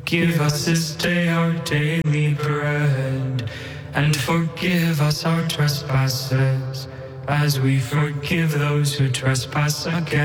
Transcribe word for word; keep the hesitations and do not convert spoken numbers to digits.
Give us this day our daily bread, and forgive us our trespasses, as we forgive those who trespass against us.